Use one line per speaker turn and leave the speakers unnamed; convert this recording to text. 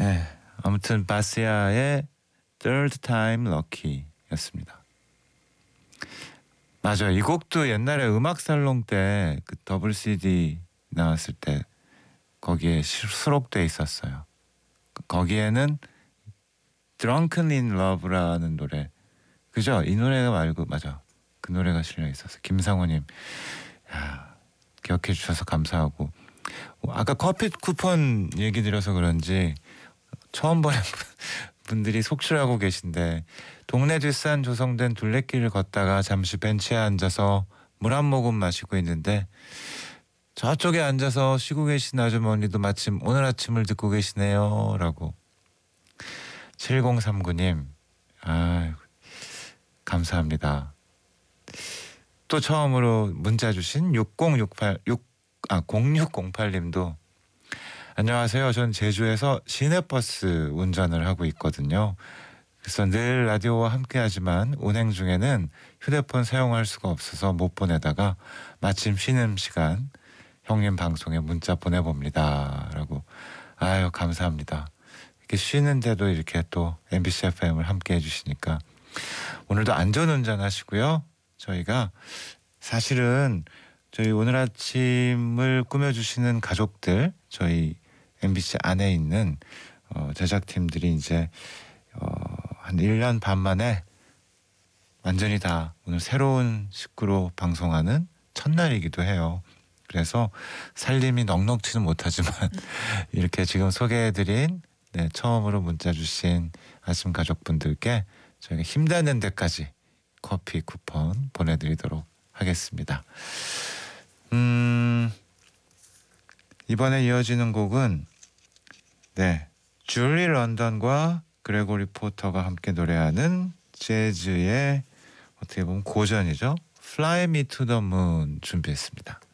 예, 아무튼 바스야의 Third Time Lucky였습니다. 맞아요. 이 곡도 옛날에 음악 살롱 때 그 더블 CD 나왔을 때 거기에 수록돼 있었어요. 거기에는 Drunken in Love라는 노래, 그죠? 이 노래가 말고 맞아. 그 노래가 실려 있었어요. 김상호님, 야, 기억해 주셔서 감사하고. 아까 커피 쿠폰 얘기 드려서 그런지 처음 보는 분들이 속출하고 계신데, 동네 뒷산 조성된 둘레길을 걷다가 잠시 벤치에 앉아서 물 한 모금 마시고 있는데 저쪽에 앉아서 쉬고 계신 아주머니도 마침 오늘 아침을 듣고 계시네요 라고. 7039님, 아, 감사합니다. 또 처음으로 문자 주신 0608님도 안녕하세요. 전 제주에서 시내버스 운전을 하고 있거든요. 그래서 늘 라디오와 함께하지만 운행 중에는 휴대폰 사용할 수가 없어서 못 보내다가 마침 쉬는 시간 형님 방송에 문자 보내봅니다 라고. 아유, 감사합니다. 이렇게 쉬는데도 이렇게 또 MBC FM을 함께 해주시니까 오늘도 안전운전 하시고요. 저희가 사실은 저희 오늘 아침을 꾸며주시는 가족들, 저희 MBC 안에 있는 제작팀들이 이제 한 1년 반 만에 완전히 다 오늘 새로운 식구로 방송하는 첫날이기도 해요. 그래서 살림이 넉넉지는 못하지만 이렇게 지금 소개해드린 처음으로 문자 주신 아침 가족분들께 저희가 힘닿는 데까지 커피 쿠폰 보내드리도록 하겠습니다. 이번에 이어지는 곡은 줄리 런던과 그레고리 포터가 함께 노래하는 재즈의 어떻게 보면 고전이죠. Fly Me to the Moon 준비했습니다.